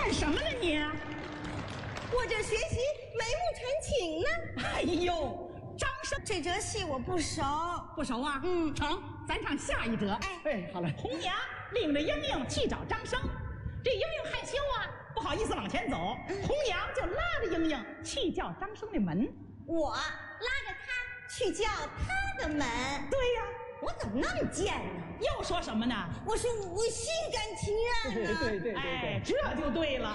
干什么呢你？ 我这学习眉目传情呢。 哎呦，张生这折戏我不熟， 不熟啊？成，咱唱下一折。 哎， 好嘞。红娘领着英英去找张生，这英英害羞啊，不好意思往前走，红娘就拉着英英去叫张生的门。 我拉着他去叫他的门。 对呀， 我怎么那么贱呢？ 又说什么呢？ 我说我心甘情愿呢。 对，这就对了。